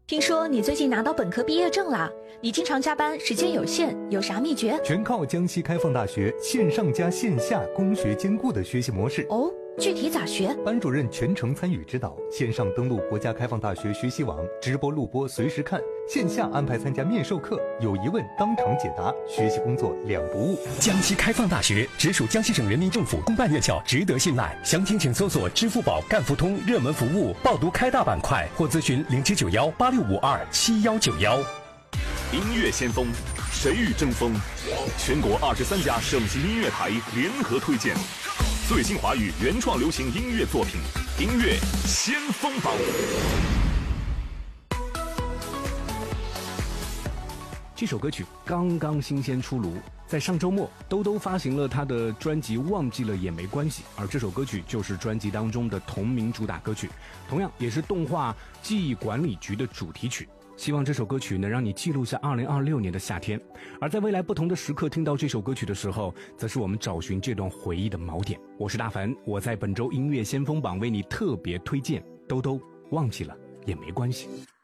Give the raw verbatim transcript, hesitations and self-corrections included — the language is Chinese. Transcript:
听说你最近拿到本科毕业证啦？你经常加班，时间有限，有啥秘诀？ 全靠江西开放大学线上加线下工学兼顾的学习模式。 哦，具体咋学？ 班主任全程参与指导，线上登录国家开放大学学习网，直播录播随时看；线下安排参加面授课，有疑问当场解答，学习工作两不误。 江西开放大学直属江西省人民政府公办院校，值得信赖。详情请搜索支付宝干付通热门服务报读开大板块，或咨询零七九幺八六五二七幺九幺。 音乐先锋，谁与争锋？全国二十三家省级音乐台联合推荐最新华语原创流行音乐作品，音乐先锋榜。 这首歌曲刚刚新鲜出炉，在上周末，兜兜发行了他的专辑《忘记了也没关系》，而这首歌曲就是专辑当中的同名主打歌曲，同样也是动画《记忆管理局》的主题曲。希望这首歌曲能让你记录下二零二六年的夏天，而在未来不同的时刻听到这首歌曲的时候，则是我们找寻这段回忆的锚点。我是大凡，我在本周音乐先锋榜为你特别推荐兜兜，忘记了也没关系。